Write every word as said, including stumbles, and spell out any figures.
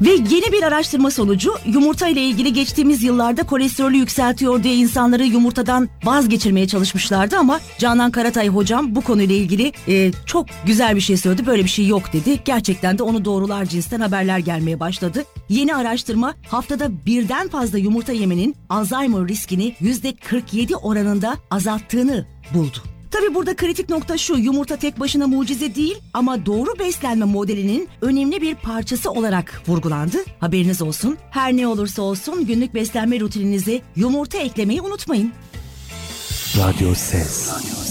Ve yeni bir araştırma sonucu yumurta ile ilgili geçtiğimiz yıllarda kolesterolü yükseltiyor diye insanları yumurtadan vazgeçirmeye çalışmışlardı ama Canan Karatay hocam bu konuyla ilgili e, çok güzel bir şey söyledi. Böyle bir şey yok dedi. Gerçekten de onu doğrular cinsten haberler gelmeye başladı. Yeni araştırma haftada birden fazla yumurta yemenin Alzheimer riskini yüzde kırk yedi oranında azalttığını buldu. Tabii burada kritik nokta şu, yumurta tek başına mucize değil ama doğru beslenme modelinin önemli bir parçası olarak vurgulandı. Haberiniz olsun. Her ne olursa olsun günlük beslenme rutininize yumurta eklemeyi unutmayın. Radyo Ses.